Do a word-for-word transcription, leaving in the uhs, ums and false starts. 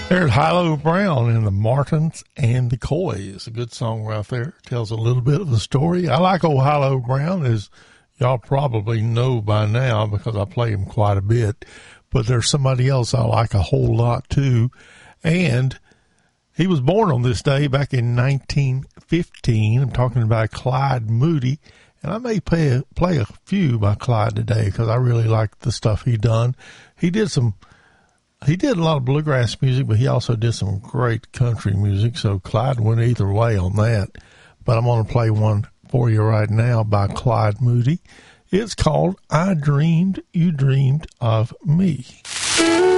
There's Hilo Brown and the Martins and the Coys. A good song right there. Tells a little bit of a story. I like old Hilo Brown, as y'all probably know by now because I play him quite a bit. But there's somebody else I like a whole lot too. And he was born on this day back in nineteen fifteen. I'm talking about Clyde Moody. And I may play a, play a few by Clyde today because I really like the stuff he done. He did some... He did a lot of bluegrass music, but he also did some great country music, so Clyde went either way on that. But I'm going to play one for you right now by Clyde Moody. It's called I Dreamed You Dreamed of Me.